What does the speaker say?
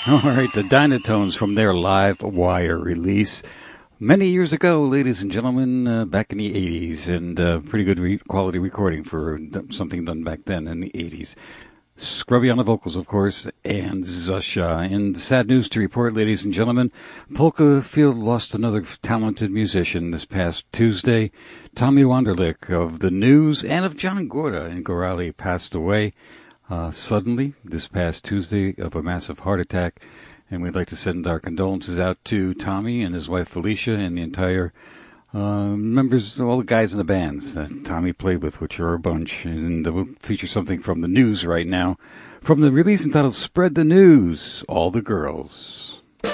All right, the Dynatones from their Live Wire release many years ago, ladies and gentlemen, back in the 80s, and pretty good quality recording for something done back then in the 80s. Scrubby on the vocals, of course, and Zusha. And sad news to report, ladies and gentlemen, Polka Field lost another talented musician this past Tuesday. Tommy Wanderlich of The News and of John Gorda in Gorali passed away suddenly this past Tuesday of a massive heart attack. And we'd like to send our condolences out to Tommy and his wife Felicia and the entire members, all the guys in the bands that Tommy played with, which are a bunch. And we'll feature something from The News right now, from the release entitled Spread the News, All the Girls.